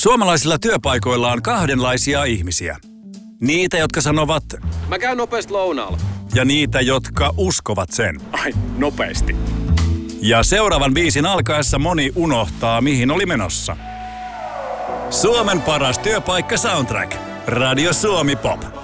Suomalaisilla työpaikoilla on kahdenlaisia ihmisiä. Niitä, jotka sanovat, mä käyn nopeasti lounaalla. Ja niitä, jotka uskovat sen. Ai, nopeasti. Ja seuraavan biisin alkaessa moni unohtaa, mihin oli menossa. Suomen paras työpaikka soundtrack. Radio Suomi Pop.